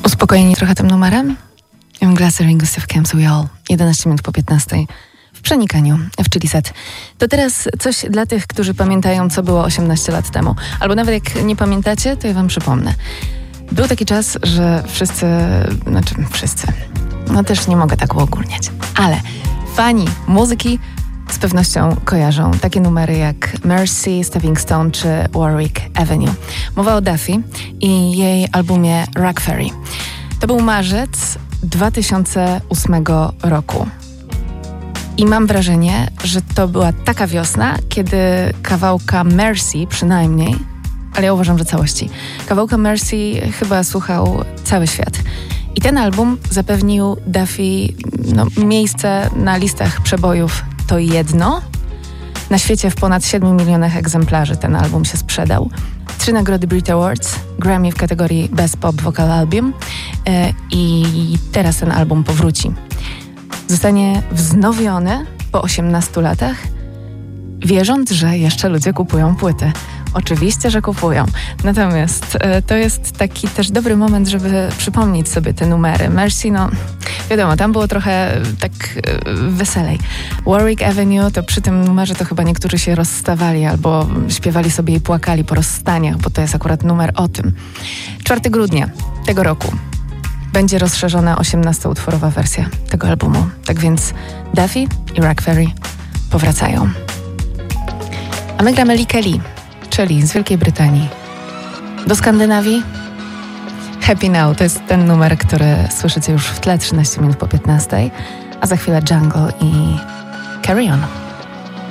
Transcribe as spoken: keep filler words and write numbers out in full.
Uspokojeni trochę tym numerem? Young Glassering, Steve Camps, We All. jedenaście minut po piętnastej. W przenikaniu, w Chili Set. To teraz coś dla tych, którzy pamiętają, co było osiemnaście lat temu. Albo nawet jak nie pamiętacie, to ja wam przypomnę. Był taki czas, że wszyscy, znaczy wszyscy, no też nie mogę tak uogólniać, ale fani muzyki z pewnością kojarzą takie numery jak Mercy, Stepping Stone czy Warwick Avenue. Mowa o Duffy i jej albumie Rock Ferry. To był marzec dwa tysiące ósmego roku. I mam wrażenie, że to była taka wiosna, kiedy kawałka Mercy przynajmniej, ale ja uważam, że całości, kawałka Mercy chyba słuchał cały świat. I ten album zapewnił Duffy no, miejsce na listach przebojów to jedno. Na świecie w ponad siedmiu milionach egzemplarzy ten album się sprzedał. Trzy nagrody Brit Awards, Grammy w kategorii Best Pop Vocal Album yy, i teraz ten album powróci. Zostanie wznowiony po osiemnastu latach, wierząc, że jeszcze ludzie kupują płyty. Oczywiście, że kupują. Natomiast e, to jest taki też dobry moment, żeby przypomnieć sobie te numery. Mercy, no wiadomo, tam było trochę tak e, weselej. Warwick Avenue, to przy tym numerze to chyba niektórzy się rozstawali albo śpiewali sobie i płakali po rozstaniach, bo to jest akurat numer o tym. czwartego grudnia tego roku będzie rozszerzona osiemnastoutworowa wersja tego albumu. Tak więc Duffy i Rock Ferry powracają. A my gramy Lee Kelly, czyli z Wielkiej Brytanii do Skandynawii. Happy Now to jest ten numer, który słyszycie już w tle trzynaście minut po piętnastej, a za chwilę Jungle i Carry On.